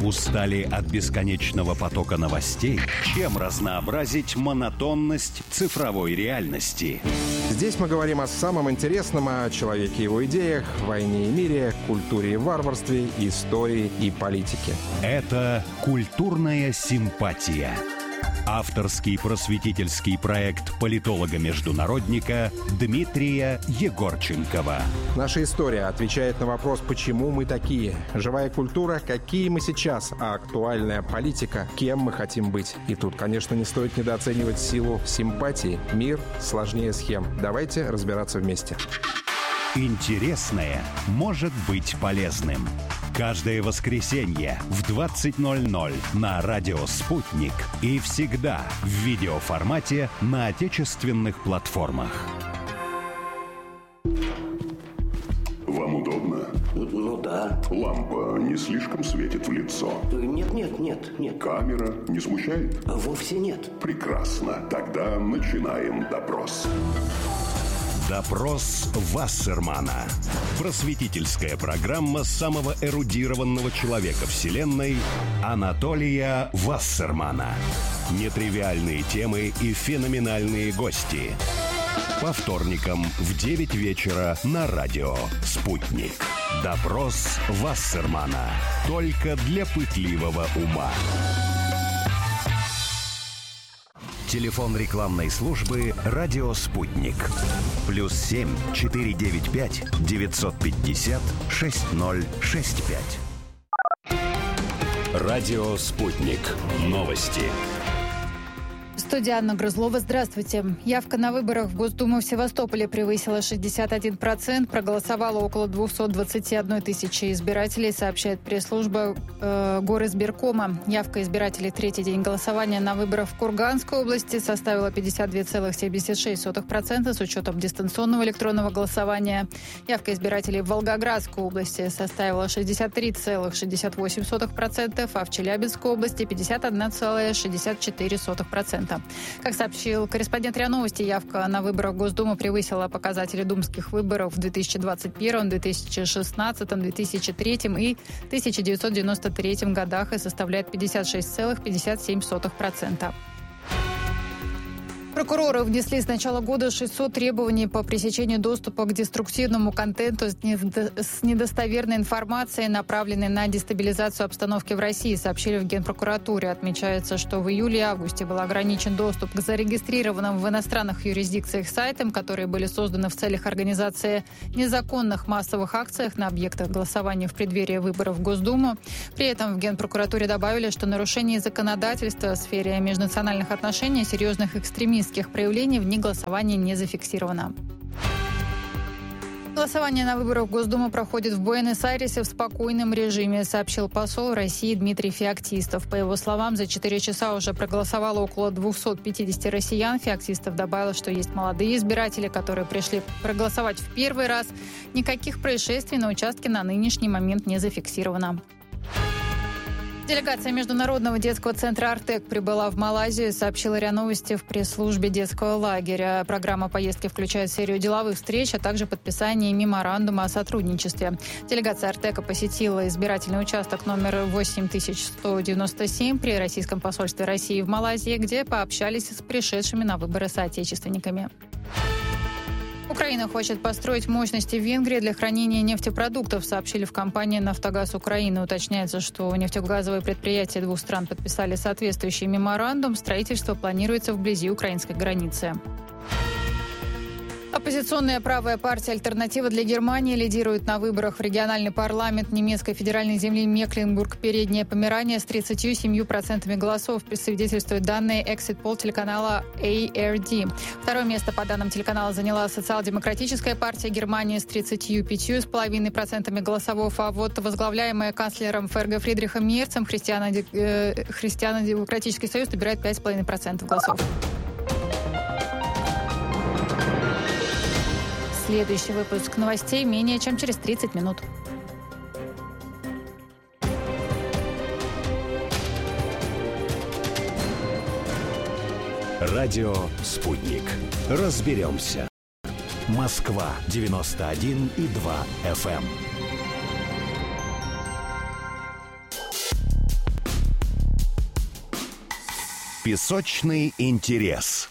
Устали от бесконечного потока новостей? Чем разнообразить монотонность цифровой реальности? Здесь мы говорим о самом интересном, о человеке и его идеях, войне и мире, культуре и варварстве, истории и политике. Это «Культурная симпатия». Авторский просветительский проект политолога-международника Дмитрия Егорченкова. Наша история отвечает на вопрос, почему мы такие. Живая культура, какие мы сейчас, а актуальная политика, кем мы хотим быть. И тут, конечно, не стоит недооценивать силу симпатии. Мир сложнее схем. Давайте разбираться вместе. Интересное может быть полезным. Каждое воскресенье в 20:00 на радио «Спутник» и всегда в видеоформате на отечественных платформах. Вам удобно? Ну да. Лампа не слишком светит в лицо? Нет. Камера не смущает? Вовсе нет. Прекрасно. Тогда начинаем допрос. Допрос Вассермана. Просветительская программа самого эрудированного человека Вселенной Анатолия Вассермана. Нетривиальные темы и феноменальные гости. По вторникам в 9 вечера на радио «Спутник». Допрос Вассермана. Только для пытливого ума. Телефон рекламной службы «Радио Спутник». +7 495 950 6065. Радио Спутник. Новости. Студия Анна Грызлова. Здравствуйте. Явка на выборах в Госдуму в Севастополе превысила 61%. Проголосовало около 221 тысячи избирателей, сообщает пресс-служба Горизбиркома. Явка избирателей третий день голосования на выборах в Курганской области составила 52,76% с учетом дистанционного электронного голосования. Явка избирателей в Волгоградской области составила 63,68%, а в Челябинской области 51,64%. Как сообщил корреспондент РИА Новости, явка на выборах в Госдуму превысила показатели думских выборов в 2021, 2016, 2003 и 1993 годах и составляет 56,57%. Прокуроры внесли с начала года 600 требований по пресечению доступа к деструктивному контенту с недостоверной информацией, направленной на дестабилизацию обстановки в России, сообщили в Генпрокуратуре. Отмечается, что в июле и августе был ограничен доступ к зарегистрированным в иностранных юрисдикциях сайтам, которые были созданы в целях организации незаконных массовых акций на объектах голосования в преддверии выборов в Госдуму. При этом в Генпрокуратуре добавили, что нарушение законодательства в сфере межнациональных отношений, серьезных экстремистских проявлений вне голосования не зафиксировано. Голосование на выборах в Госдуму проходит в Буэнос-Айресе в спокойном режиме, сообщил посол России Дмитрий Феоктистов. По его словам, за 4 часа уже проголосовало около 250 россиян. Феоктистов добавил, что есть молодые избиратели, которые пришли проголосовать в первый раз. Никаких происшествий на участке на нынешний момент не зафиксировано. Делегация Международного детского центра «Артек» прибыла в Малайзию, сообщила РИА Новости в пресс-службе детского лагеря. Программа поездки включает серию деловых встреч, а также подписание меморандума о сотрудничестве. Делегация «Артека» посетила избирательный участок номер 8197 при Российском посольстве России в Малайзии, где пообщались с пришедшими на выборы соотечественниками. Украина хочет построить мощности в Венгрии для хранения нефтепродуктов, сообщили в компании «Нафтогаз Украины». Уточняется, что нефтегазовые предприятия двух стран подписали соответствующий меморандум. Строительство планируется вблизи украинской границы. Оппозиционная правая партия «Альтернатива для Германии» лидирует на выборах в региональный парламент немецкой федеральной земли Мекленбург-Передняя Померания с 37% голосов, свидетельствуют данные экзит-пол телеканала ARD. Второе место по данным телеканала заняла социал-демократическая партия Германии с 35,5% голосов, а вот возглавляемая канцлером ФРГ Фридрихом Мерцем Христиано-демократический союз набирает 5,5% голосов. Следующий выпуск новостей менее чем через 30 минут. Радио «Спутник». Разберемся. Москва 91,2 FM. Песочный интерес.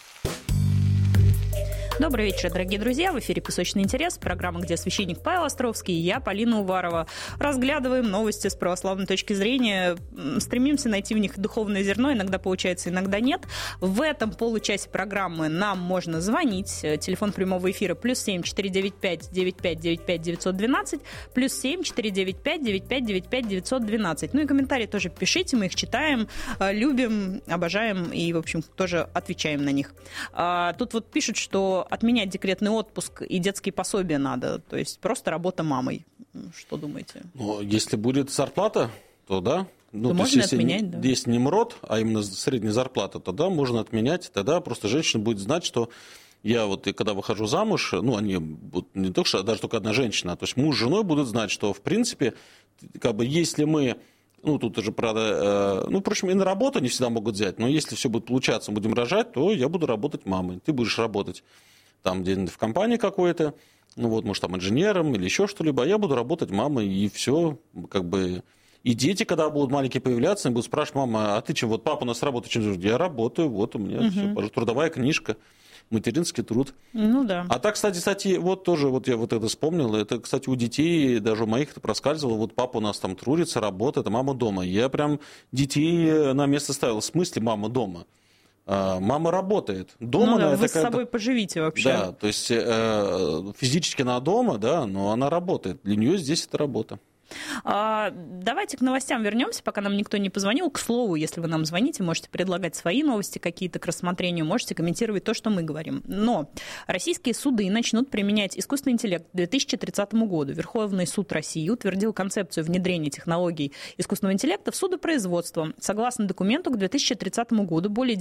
Добрый вечер, дорогие друзья. В эфире «Песочный интерес», программа, где священник Павел Островский и я, Полина Уварова, разглядываем новости с православной точки зрения, стремимся найти в них духовное зерно, иногда получается, иногда нет. В этом получасе программы нам можно звонить. Телефон прямого эфира +7 495 9595 912, +7 495 9595 912. Ну и комментарии тоже пишите, мы их читаем, любим, обожаем и, в общем, тоже отвечаем на них. Тут вот пишут, что отменять декретный отпуск и детские пособия надо, то есть просто работа мамой. Что думаете? Ну, если будет зарплата, то да. Ну, то то можно есть, отменять, да. Если не МРОТ, а именно средняя зарплата, тогда можно отменять. Тогда просто женщина будет знать, что я вот, и когда выхожу замуж, ну, они будут не только, даже только одна женщина, то есть муж с женой будут знать, что, в принципе, как бы, если мы, ну, тут уже, правда, ну, впрочем, и на работу не всегда могут взять, но если все будет получаться, будем рожать, то я буду работать мамой, ты будешь работать там где-нибудь в компании какой-то, ну вот, может, там инженером или еще что-либо, а я буду работать мамой, и все, как бы. И дети, когда будут маленькие появляться, они будут спрашивать: мама, а ты чем? Вот папа у нас работает, чем? Я работаю, вот у меня все, трудовая книжка, материнский труд. Ну да. А так, кстати, вот тоже, вот я вот это вспомнил, это, кстати, у детей, даже у моих это проскальзывало, вот папа у нас там трудится, работает, а мама дома. Я прям детей на место ставил, в смысле мама дома? Мама работает. Дома, ну да, она вы с собой поживите вообще. Да, то есть физически она дома, да, но она работает. Для нее здесь это работа. Давайте к новостям вернемся, пока нам никто не позвонил. К слову, если вы нам звоните, можете предлагать свои новости какие-то к рассмотрению, можете комментировать то, что мы говорим. Но российские суды начнут применять искусственный интеллект к 2030 году. Верховный суд России утвердил концепцию внедрения технологий искусственного интеллекта в судопроизводство. Согласно документу, к 2030 году более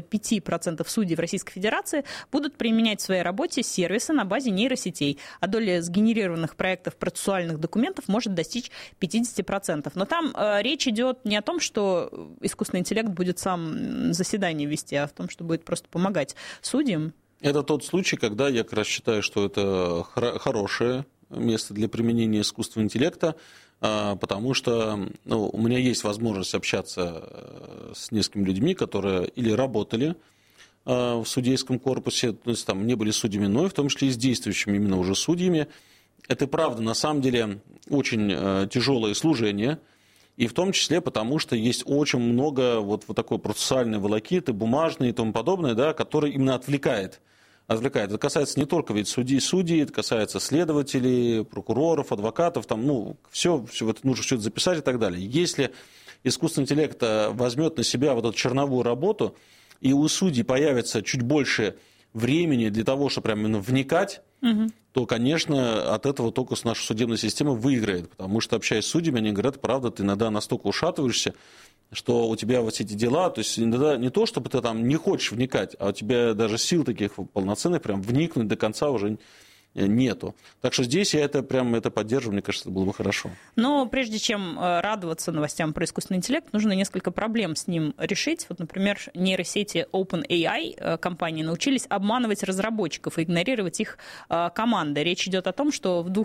95% судей в Российской Федерации будут применять в своей работе сервисы на базе нейросетей, а доля сгенерированных проектов процессуальных документов может достичь 50%. Но там речь идет не о том, что искусственный интеллект будет сам заседание вести, а в том, что будет просто помогать судьям. Это тот случай, когда я как раз считаю, что это хорошее место для применения искусственного интеллекта, потому что у меня есть возможность общаться с несколькими людьми, которые или работали в судейском корпусе, то есть там не были судьями, но и в том числе и с действующими именно уже судьями. Это правда, на самом деле, очень тяжелое служение, и в том числе потому, что есть очень много вот такой процессуальной волокиты, бумажной и тому подобное, да, которое именно отвлекает. Это касается не только ведь судей, это касается следователей, прокуроров, адвокатов, там, ну, все это нужно все это записать и так далее. Если искусственный интеллект возьмет на себя вот эту черновую работу, и у судей появится чуть больше времени для того, чтобы прямо именно вникать, то, конечно, от этого только наша судебная система выиграет, потому что, общаясь с судьями, они говорят: правда, ты иногда настолько ушатываешься, что у тебя вот эти дела, то есть иногда не то, чтобы ты там не хочешь вникать, а у тебя даже сил таких полноценных прям вникнуть до конца уже нету. Так что здесь я это поддерживаю, мне кажется, это было бы хорошо. Но прежде чем радоваться новостям про искусственный интеллект, нужно несколько проблем с ним решить. Вот, например, нейросети OpenAI компании научились обманывать разработчиков и игнорировать их команды. Речь идет о том, что в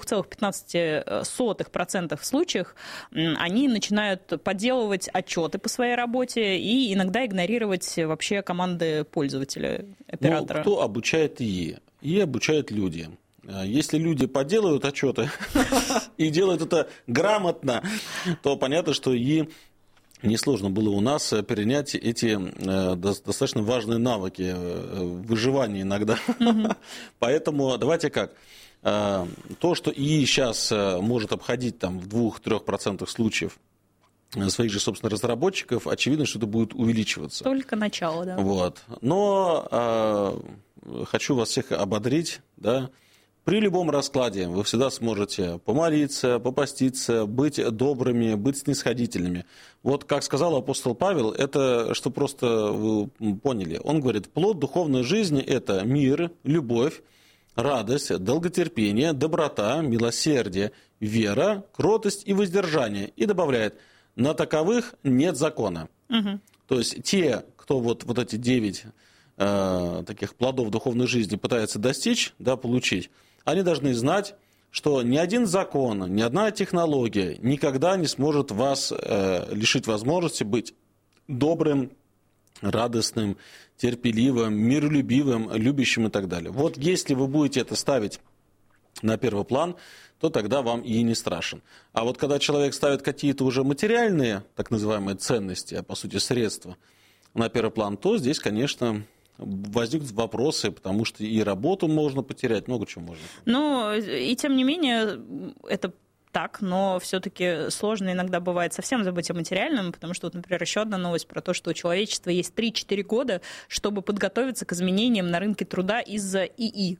2,15% случаях они начинают подделывать отчеты по своей работе и иногда игнорировать вообще команды пользователя, оператора. Ну, кто обучает ИИ? ИИ обучают люди. Если люди поделают отчеты и делают это грамотно, то понятно, что и несложно было у нас перенять эти достаточно важные навыки выживания иногда. Поэтому давайте как. То, что ИИ сейчас может обходить там, в 2-3% случаев своих же, собственно, разработчиков, очевидно, что это будет увеличиваться. Только начало, да. Вот. Но хочу вас всех ободрить, да. При любом раскладе вы всегда сможете помолиться, попаститься, быть добрыми, быть снисходительными. Вот как сказал апостол Павел, это, что просто вы поняли, он говорит: плод духовной жизни – это мир, любовь, радость, долготерпение, доброта, милосердие, вера, кротость и воздержание. И добавляет: на таковых нет закона. Угу. То есть те, кто вот эти 9 таких плодов духовной жизни пытается достичь, да, получить, они должны знать, что ни один закон, ни одна технология никогда не сможет вас лишить возможности быть добрым, радостным, терпеливым, миролюбивым, любящим и так далее. Вот если вы будете это ставить на первый план, то тогда вам и не страшен. А вот когда человек ставит какие-то уже материальные, так называемые ценности, а по сути средства, на первый план, то здесь, конечно, возникнут вопросы, потому что и работу можно потерять, много чего можно. Ну, и тем не менее, это так, но все-таки сложно иногда бывает совсем забыть о материальном, потому что, вот, например, еще одна новость про то, что у человечества есть 3-4 года, чтобы подготовиться к изменениям на рынке труда из-за ИИ.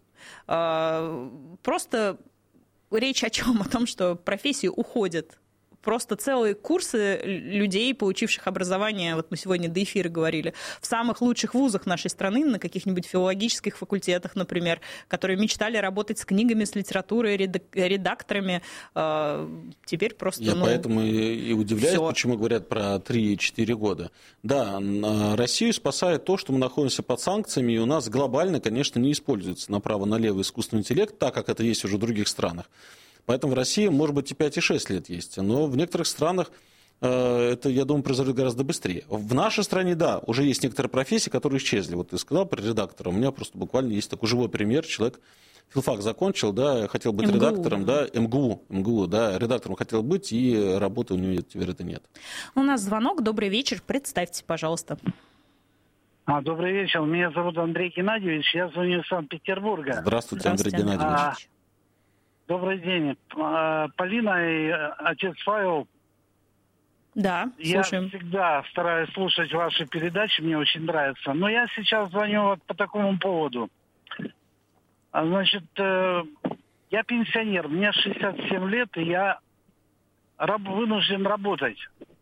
Просто речь о чем? О том, что профессии уходят. Просто целые курсы людей, получивших образование, вот мы сегодня до эфира говорили, в самых лучших вузах нашей страны, на каких-нибудь филологических факультетах, например, которые мечтали работать с книгами, с литературой, редакторами, теперь просто... Я поэтому и удивляюсь, почему говорят про 3-4 года. Да, Россию спасает то, что мы находимся под санкциями, и у нас глобально, конечно, не используется направо-налево искусственный интеллект, так как это есть уже в других странах. Поэтому в России, может быть, и 5, и 6 лет есть. Но в некоторых странах это, я думаю, произойдет гораздо быстрее. В нашей стране, да, уже есть некоторые профессии, которые исчезли. Вот ты сказал про редактора. У меня просто буквально есть такой живой пример. Человек филфак закончил, да, хотел быть редактором, да, МГУ, да, редактором хотел быть, и работы у него теперь это нет. У нас звонок. Добрый вечер. Представьте, пожалуйста. Добрый вечер. Меня зовут Андрей Геннадьевич. Я звоню из Санкт-Петербурга. Здравствуйте, Андрей Геннадьевич. Добрый день. Полина и отец Павел. Да, слушаем. Я всегда стараюсь слушать ваши передачи, мне очень нравится. Но я сейчас звоню вот по такому поводу. Значит, я пенсионер, мне 67 лет, и я вынужден работать.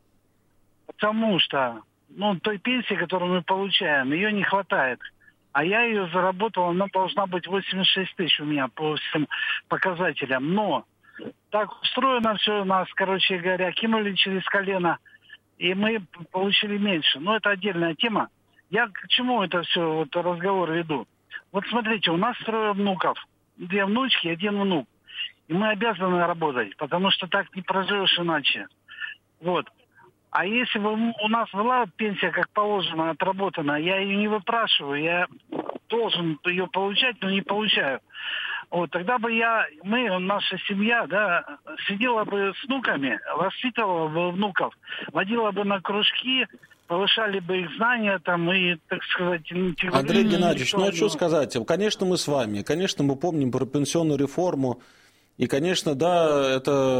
Потому что, той пенсии, которую мы получаем, ее не хватает. А я ее заработал, она должна быть 86 тысяч у меня по всем показателям. Но так устроено все у нас, короче говоря, кинули через колено, и мы получили меньше. Но это отдельная тема. Я к чему это все, разговор веду? Вот смотрите, у нас 3 внуков. 2 внучки, 1 внук. И мы обязаны работать, потому что так не проживешь иначе. Вот. А если бы у нас была пенсия, как положено, отработана, я ее не выпрашиваю, я должен ее получать, но не получаю. Вот, тогда бы наша семья, да, сидела бы с внуками, воспитывала бы внуков, водила бы на кружки, повышали бы их знания там и, так сказать... Андрей Геннадьевич, что сказать? Конечно, мы с вами, конечно, мы помним про пенсионную реформу, и, конечно, да,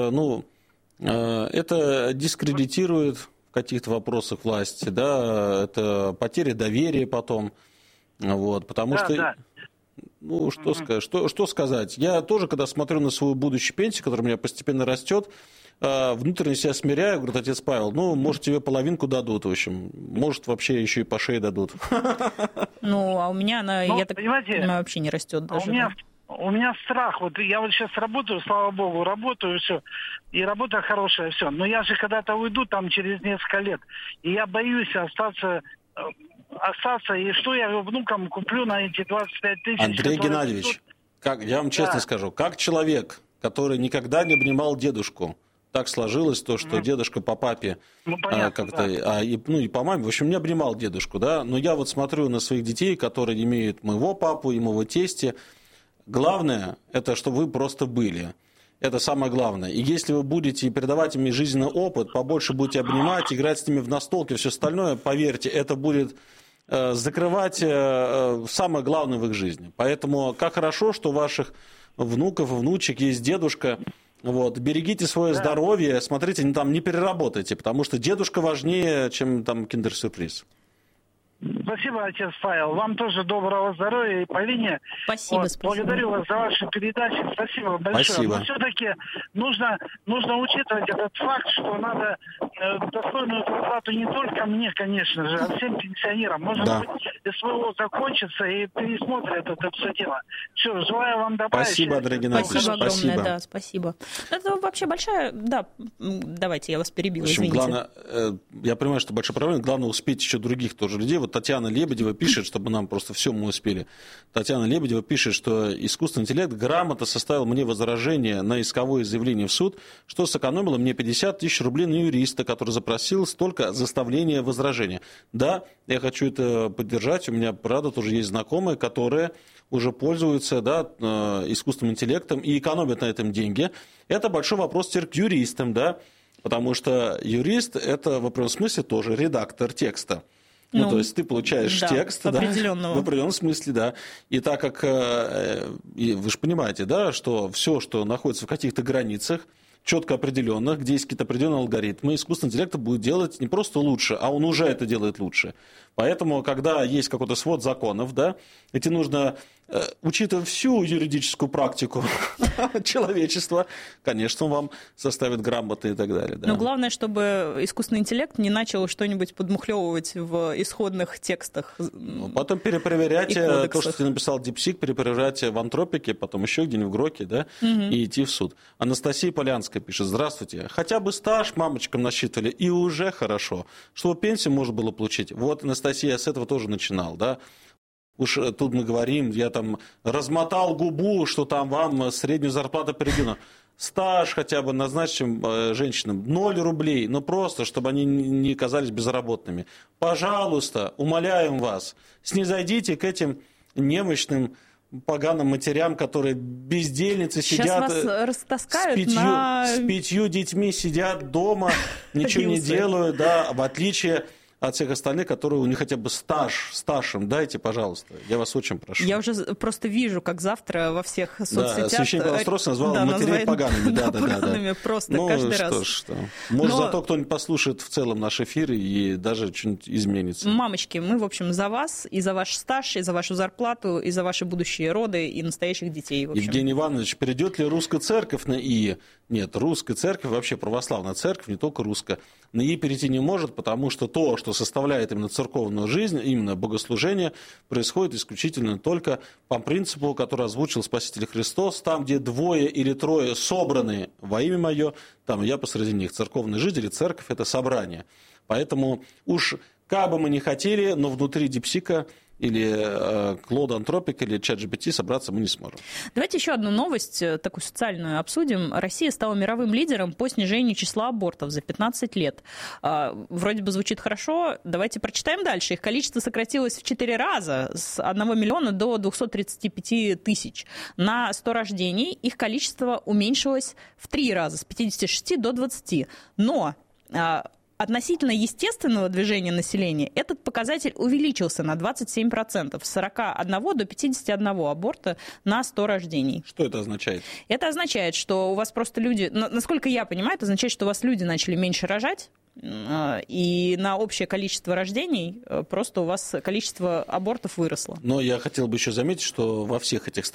это дискредитирует в каких-то вопросах власти, да, это потеря доверия потом, вот, потому что... Да. Что сказать? Я тоже, когда смотрю на свою будущую пенсию, которая у меня постепенно растет, внутренне себя смиряю, говорит отец Павел, может, тебе половинку дадут, в общем, может, вообще еще и по шее дадут. А у меня она, я так понимаю, вообще не растет даже. У меня страх. Вот я сейчас работаю, слава богу, работаю, все. И работа хорошая, все. Но я же когда-то уйду там через несколько лет. И я боюсь остаться, и что я внукам куплю на эти 25 тысяч? Андрей Геннадьевич, я вам честно скажу, как человек, который никогда не обнимал дедушку, так сложилось то, что дедушка по папе и по маме, в общем, не обнимал дедушку, да. Но я вот смотрю на своих детей, которые имеют моего папу и моего тестя. Главное, это чтобы вы просто были. Это самое главное. И если вы будете передавать им жизненный опыт, побольше будете обнимать, играть с ними в настолки, все остальное, поверьте, это будет закрывать самое главное в их жизни. Поэтому как хорошо, что у ваших внуков и внучек есть дедушка. Вот, берегите свое здоровье, смотрите, не переработайте, потому что дедушка важнее, чем киндер-сюрприз. Спасибо, отец Павел. Вам тоже доброго здоровья и Полине. Спасибо. Благодарю вас за ваши передачи. Спасибо большое. Спасибо. Но все-таки нужно учитывать этот факт, что надо достойную зарплату не только мне, конечно же, а всем пенсионерам. Может быть, СВО закончится и пересмотрят это все дело. Все, желаю вам добра. Спасибо, Андрей Геннадьевич. Спасибо огромное, да, спасибо. Это вообще большая... Да, давайте, я вас перебила, извините. Главное, я понимаю, что большая проблема, главное успеть еще других тоже людей. Вот Татьяна Лебедева пишет, чтобы нам просто все мы успели. Татьяна Лебедева пишет, что искусственный интеллект грамотно составил мне возражение на исковое заявление в суд, что сэкономило мне 50 тысяч рублей на юриста, который запросил столько заставления возражения. Да, я хочу это поддержать. У меня, правда, тоже есть знакомые, которые уже пользуются, да, искусственным интеллектом и экономят на этом деньги. Это большой вопрос теперь к юристам, да, потому что юрист – это в определенном смысле тоже редактор текста. Ну, то есть ты получаешь текст, да, в определенном смысле, да. И так как, вы же понимаете, да, что все, что находится в каких-то границах, четко определенных, где есть какие-то определенные алгоритмы, искусственный интеллект будет делать не просто лучше, а он уже это делает лучше. Поэтому, когда есть какой-то свод законов, да, эти нужно, учитывая всю юридическую практику человечества, конечно, он вам составит грамоты и так далее. Да. Но главное, чтобы искусственный интеллект не начал что-нибудь подмухлевывать в исходных текстах. Потом перепроверять то, что ты написал DeepSeek, перепроверять в Антропике, потом еще где-нибудь в Гроке, да, и идти в суд. Анастасия Полянская пишет: здравствуйте. Хотя бы стаж мамочкам насчитывали, и уже хорошо. Чтобы пенсию можно было получить. Вот, Анастасия, я с этого тоже начинал, да. Уж тут мы говорим, я там размотал губу, что там вам среднюю зарплату по региону. Стаж хотя бы назначим женщинам 0 рублей, но просто, чтобы они не казались безработными. Пожалуйста, умоляем вас, снизойдите к этим немощным поганым матерям, которые бездельницы сидят, с 5 детьми сидят дома, ничего не делают, да, в отличие от всех остальных, которые у них хотя бы стаж им дайте, пожалуйста. Я вас очень прошу. Я уже просто вижу, как завтра во всех соцсетях... Да, священник Остров назвал матерей погаными. Да, погаными просто каждый раз. Что. Может, зато кто-нибудь послушает в целом наш эфир и даже что-нибудь изменится. Мамочки, мы, в общем, за вас, и за ваш стаж, и за вашу зарплату, и за ваши будущие роды, и настоящих детей. В общем. Евгений Иванович, перейдет ли русская церковь на ИИ? Нет, русская церковь, вообще православная церковь, не только русская, на ИИ перейти не может, потому что то, что составляет именно церковную жизнь, именно богослужение, происходит исключительно только по принципу, который озвучил Спаситель Христос, там, где 2 или 3 собраны во имя Мое, там я посреди них. Церковные жители, церковь – это собрание. Поэтому уж как бы мы ни хотели, но внутри DeepSeek или Клода Антропик, или ChatGPT собраться мы не сможем. Давайте еще одну новость, такую социальную, обсудим. Россия стала мировым лидером по снижению числа абортов за 15 лет. Вроде бы звучит хорошо. Давайте прочитаем дальше. Их количество сократилось в 4 раза, с 1 миллиона до 235 тысяч. На 100 рождений их количество уменьшилось в 3 раза, с 56 до 20. Но относительно естественного движения населения этот показатель увеличился на 27%, с 41 до 51 аборта на 100 рождений. Что это означает? Это означает, что у вас просто люди, насколько я понимаю, это означает, что у вас люди начали меньше рожать, и на общее количество рождений просто у вас количество абортов выросло. Но я хотел бы еще заметить, что во всех этих